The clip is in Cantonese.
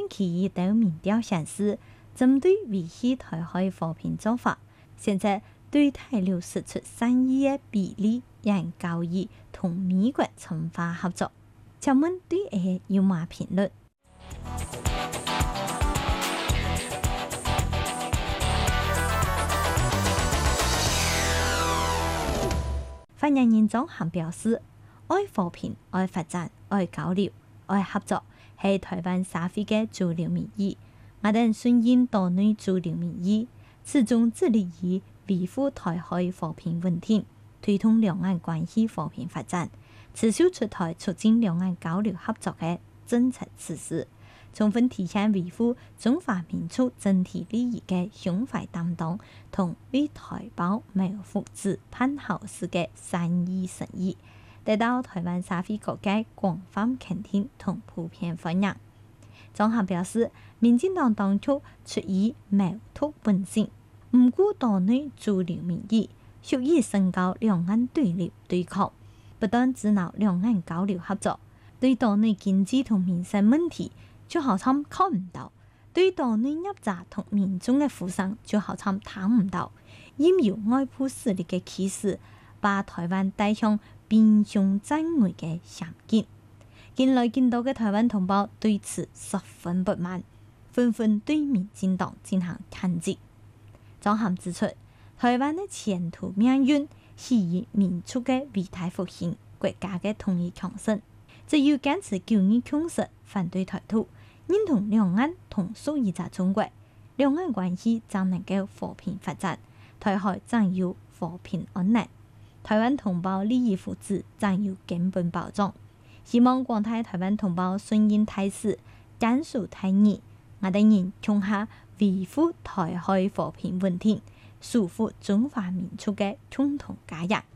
近期都民調顯示，針對維繫台海和平做法，現在對台灣釋出善意嘅比例仍高於同美國深化合作。請問對下有乜評論？發言人莊涵表示，愛和平、愛發展、愛交流、愛合作係台灣社會嘅主流民意。我哋順應島內主流民意，始終致力於維護台海和平穩定，推動兩岸關係和平發展，持續出台促進兩岸交流合作嘅政策措施，充分體現維護中華民族整體利益嘅胸懷擔當同為台胞謀福祉盼好事嘅善意誠意，得到台灣社會各界廣泛肯定同普遍歡迎。莊涵表示，民進黨當局出於謀獨本性，唔顧島內主流民意，蓄意升高兩岸對立對抗，不但阻撓兩岸交流合作，對島內經濟同民生問題就好像看唔到，對島內業者同民眾嘅呼聲就好像聽唔到，任由外部勢力嘅氣勢，把台灣帶向兵凶戰危嘅險境。近來見到嘅台灣同胞對此十分不滿，紛紛對民進黨進行抨擊。莊涵指出，台灣嘅前途命運係以民族嘅偉大復興、國家嘅統一強盛，只要堅持九二共識，反對台獨，認同兩岸同屬一個中國，兩岸關係才能夠和平發展，台海才有和平安寧，台灣同胞利益福祉才有根本保障。希望廣大台灣同胞順應大勢，堅守大義，我哋人共下維護台海和平穩定，守護中華民族嘅共同家園。